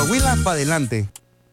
Coahuila para adelante.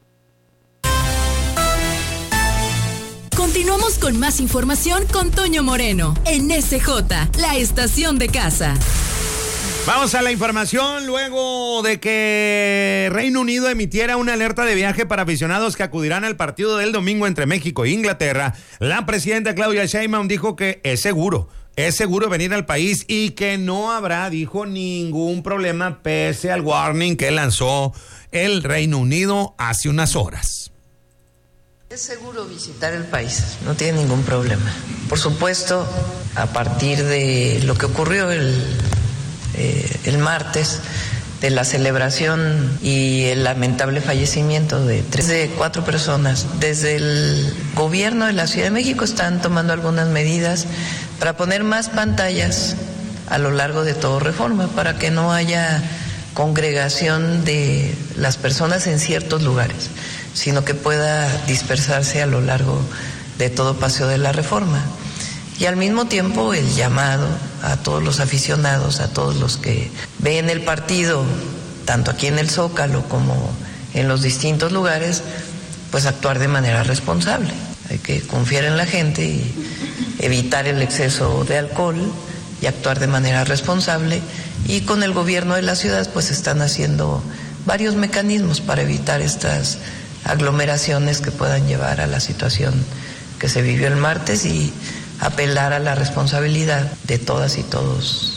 Continuamos con más información con Toño Moreno en SJ, la estación de casa. Vamos a la información. Luego de que Reino Unido emitiera una alerta de viaje para aficionados que acudirán al partido del domingo entre México e Inglaterra, la presidenta Claudia Sheinbaum dijo que es seguro venir al país y que no habrá, dijo, ningún problema pese al warning que lanzó el Reino Unido hace unas horas. Es seguro visitar el país, no tiene ningún problema. Por supuesto, a partir de lo que ocurrió el martes, de la celebración y el lamentable fallecimiento de 4 personas, desde el gobierno de la Ciudad de México están tomando algunas medidas para poner más pantallas a lo largo de todo Reforma, para que no haya congregación de las personas en ciertos lugares, sino que pueda dispersarse a lo largo de todo Paseo de la Reforma. Y al mismo tiempo el llamado a todos los aficionados, a todos los que ven el partido, tanto aquí en el Zócalo como en los distintos lugares, pues actuar de manera responsable. Hay que confiar en la gente y evitar el exceso de alcohol y actuar de manera responsable. Y con el gobierno de la ciudad pues están haciendo varios mecanismos para evitar estas aglomeraciones que puedan llevar a la situación que se vivió el martes y apelar a la responsabilidad de todas y todos.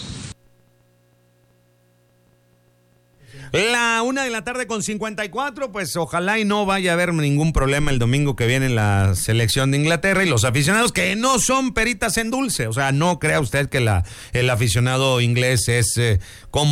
La 1:54 p.m, pues ojalá y no vaya a haber ningún problema el domingo que viene en la selección de Inglaterra y los aficionados que no son peritas en dulce. O sea, no crea usted que el aficionado inglés es como